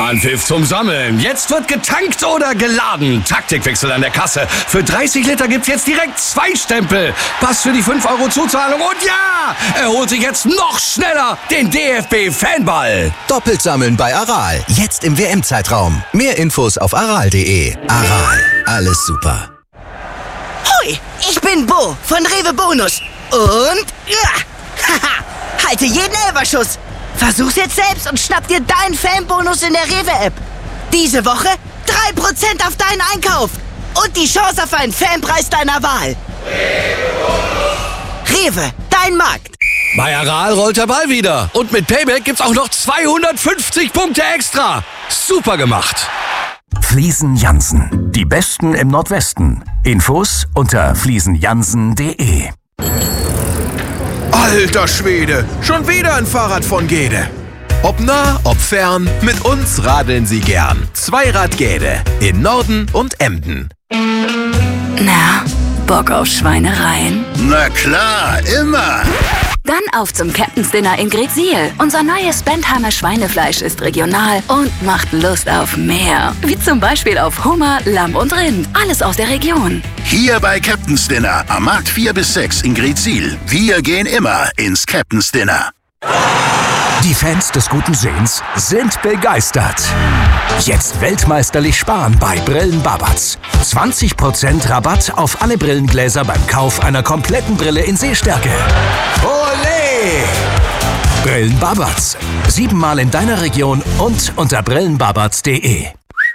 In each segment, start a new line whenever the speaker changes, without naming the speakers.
Anpfiff zum Sammeln. Jetzt wird getankt oder geladen. Taktikwechsel an der Kasse. Für 30 Liter gibt's jetzt direkt 2 Stempel. Pass für die 5 € Zuzahlung. Und ja, er holt sich jetzt noch schneller den DFB-Fanball.
Doppelt sammeln bei Aral. Jetzt im WM-Zeitraum. Mehr Infos auf aral.de. Aral. Alles super.
Hoi, ich bin Bo von Rewe Bonus. Und haha, halte jeden Elferschuss. Versuch's jetzt selbst und schnapp dir deinen Fanbonus in der Rewe-App. Diese Woche 3% auf deinen Einkauf. Und die Chance auf einen Fanpreis deiner Wahl. Rewe, dein Markt.
Bei Aral rollt der Ball wieder. Und mit Payback gibt's auch noch 250 Punkte extra. Super gemacht.
Fliesen Jansen. Die Besten im Nordwesten. Infos unter fliesenjansen.de.
Alter Schwede, schon wieder ein Fahrrad von Gede. Ob nah, ob fern, mit uns radeln Sie gern. Zweirad Gede, in Norden und Emden.
Na, Bock auf Schweinereien?
Na klar, immer.
Dann auf zum Captain's Dinner in Greetsiel. Unser neues Bentheimer Schweinefleisch ist regional und macht Lust auf mehr. Wie zum Beispiel auf Hummer, Lamm und Rind. Alles aus der Region.
Hier bei Captain's Dinner am Markt 4 bis 6 in Greetsiel. Wir gehen immer ins Captain's Dinner.
Die Fans des guten Sehens sind begeistert. Jetzt weltmeisterlich sparen bei Brillen Babatz. 20% Rabatt auf alle Brillengläser beim Kauf einer kompletten Brille in Sehstärke. Olé! Brillen Babatz. 7-mal in deiner Region und unter brillenbabatz.de.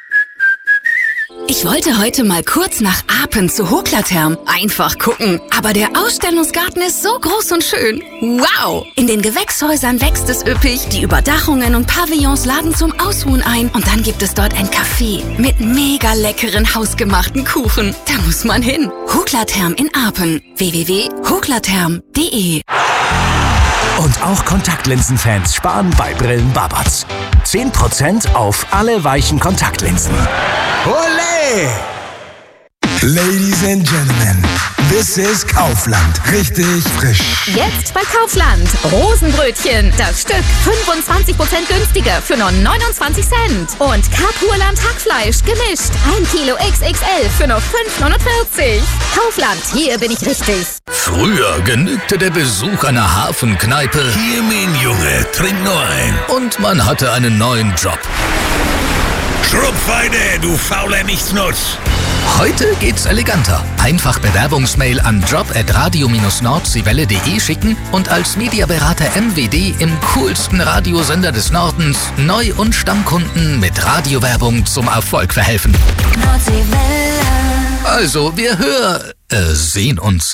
Ich wollte heute mal kurz nach Apen zu Hoklatherm. Einfach gucken. Aber der Ausstellungsgarten ist so groß und schön. Wow! In den Gewächshäusern wächst es üppig. Die Überdachungen und Pavillons laden zum Ausruhen ein. Und dann gibt es dort ein Café mit mega leckeren hausgemachten Kuchen. Da muss man hin. Hoklatherm in Apen. www.hoklatherm.de.
Und auch Kontaktlinsenfans sparen bei Brillen Babatz. 10% auf alle weichen Kontaktlinsen.
Olé! Ladies and Gentlemen, this is Kaufland. Richtig frisch.
Jetzt bei Kaufland. Rosenbrötchen. Das Stück 25% günstiger für nur 29 Cent. Und Kapurland Hackfleisch gemischt. 1 Kilo XXL für nur 5,49. Kaufland, hier bin ich richtig.
Früher genügte der Besuch einer Hafenkneipe. Hier, mein Junge, trink nur ein. Und man hatte einen neuen Job.
Schrupfeine, du fauler Nichtsnutz.
Heute geht's eleganter. Einfach Bewerbungsmail an job@radio-nordseewelle.de schicken und als Mediaberater MWD im coolsten Radiosender des Nordens Neu- und Stammkunden mit Radiowerbung zum Erfolg verhelfen.
Nordseewelle.
Also, wir sehen uns.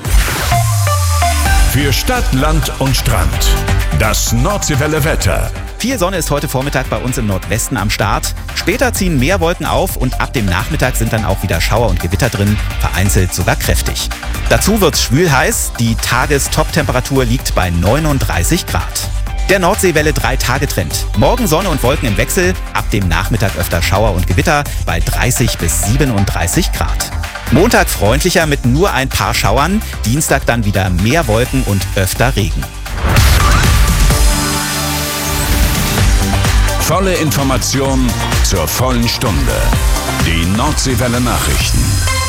Für Stadt, Land und Strand. Das Nordseewelle Wetter.
Viel Sonne ist heute Vormittag bei uns im Nordwesten am Start. Später ziehen mehr Wolken auf und ab dem Nachmittag sind dann auch wieder Schauer und Gewitter drin, vereinzelt sogar kräftig. Dazu wird's schwül heiß, die Tagestoptemperatur liegt bei 39 Grad. Der Nordseewelle 3-Tage-Trend. Morgen Sonne und Wolken im Wechsel, ab dem Nachmittag öfter Schauer und Gewitter bei 30 bis 37 Grad. Montag freundlicher mit nur ein paar Schauern, Dienstag dann wieder mehr Wolken und öfter Regen.
Volle Information zur vollen Stunde. Die Nordseewelle Nachrichten.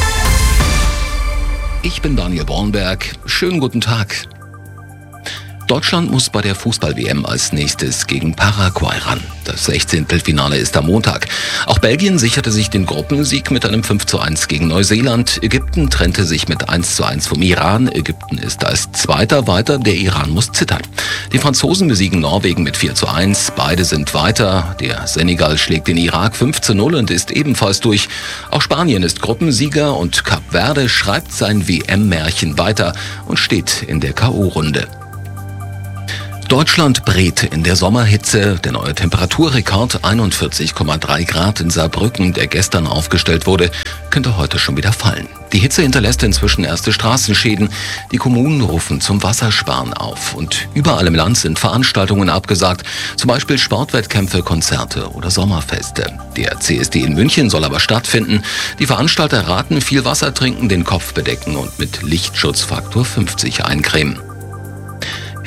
Ich bin Daniel Bornberg. Schönen guten Tag. Deutschland muss bei der Fußball-WM als nächstes gegen Paraguay ran. Das 16. Finale ist am Montag. Auch Belgien sicherte sich den Gruppensieg mit einem 5:1 gegen Neuseeland. Ägypten trennte sich mit 1:1 vom Iran. Ägypten ist als Zweiter weiter, der Iran muss zittern. Die Franzosen besiegen Norwegen mit 4:1. Beide sind weiter. Der Senegal schlägt den Irak 5:0 und ist ebenfalls durch. Auch Spanien ist Gruppensieger und Kap Verde schreibt sein WM-Märchen weiter und steht in der K.O.-Runde. Deutschland brät in der Sommerhitze. Der neue Temperaturrekord 41,3 Grad in Saarbrücken, der gestern aufgestellt wurde, könnte heute schon wieder fallen. Die Hitze hinterlässt inzwischen erste Straßenschäden. Die Kommunen rufen zum Wassersparen auf. Und überall im Land sind Veranstaltungen abgesagt, zum Beispiel Sportwettkämpfe, Konzerte oder Sommerfeste. Der CSD in München soll aber stattfinden. Die Veranstalter raten, viel Wasser trinken, den Kopf bedecken und mit Lichtschutzfaktor 50 eincremen.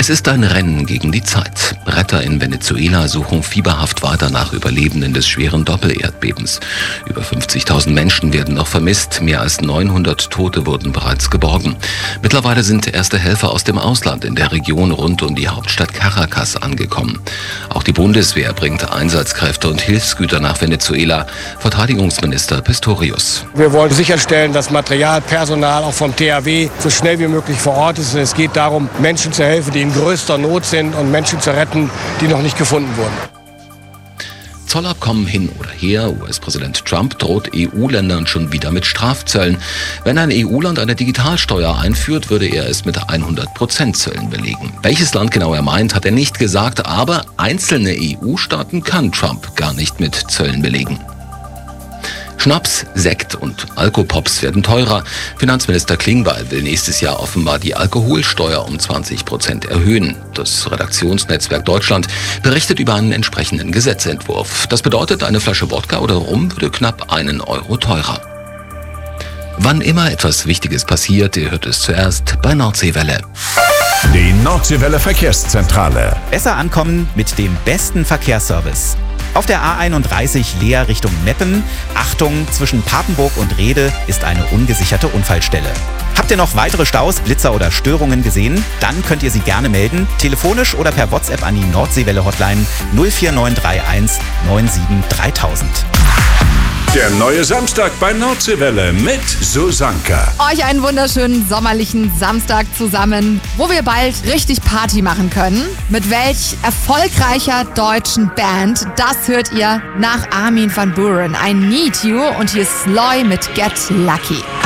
Es ist ein Rennen gegen die Zeit. Retter in Venezuela suchen fieberhaft weiter nach Überlebenden des schweren Doppelerdbebens. Über 50.000 Menschen werden noch vermisst. Mehr als 900 Tote wurden bereits geborgen. Mittlerweile sind erste Helfer aus dem Ausland in der Region rund um die Hauptstadt Caracas angekommen. Auch die Bundeswehr bringt Einsatzkräfte und Hilfsgüter nach Venezuela. Verteidigungsminister Pistorius.
Wir wollen sicherstellen, dass Material, Personal auch vom THW so schnell wie möglich vor Ort ist. Es geht darum, Menschen zu helfen, die in größter Not sind und Menschen zu retten, die noch nicht gefunden wurden.
Zollabkommen hin oder her. US-Präsident Trump droht EU-Ländern schon wieder mit Strafzöllen. Wenn ein EU-Land eine Digitalsteuer einführt, würde er es mit 100% Zöllen belegen. Welches Land genau er meint, hat er nicht gesagt, aber einzelne EU-Staaten kann Trump gar nicht mit Zöllen belegen. Schnaps, Sekt und Alkopops werden teurer. Finanzminister Klingbeil will nächstes Jahr offenbar die Alkoholsteuer um 20% erhöhen. Das Redaktionsnetzwerk Deutschland berichtet über einen entsprechenden Gesetzentwurf. Das bedeutet, eine Flasche Wodka oder Rum würde knapp 1 Euro teurer. Wann immer etwas Wichtiges passiert, ihr hört es zuerst bei Nordseewelle.
Die Nordseewelle Verkehrszentrale.
Besser ankommen mit dem besten Verkehrsservice. Auf der A31 Leer Richtung Meppen. Achtung, zwischen Papenburg und Rede ist eine ungesicherte Unfallstelle. Habt ihr noch weitere Staus, Blitzer oder Störungen gesehen? Dann könnt ihr sie gerne melden, telefonisch oder per WhatsApp an die Nordseewelle-Hotline 04931 97 3000.
Der neue Samstag bei Nordseewelle mit Susanka.
Euch einen wunderschönen sommerlichen Samstag zusammen, wo wir bald richtig Party machen können. Mit welch erfolgreicher deutschen Band, das hört ihr nach Armin van Buuren. I Need You und hier ist Sloy mit Get Lucky.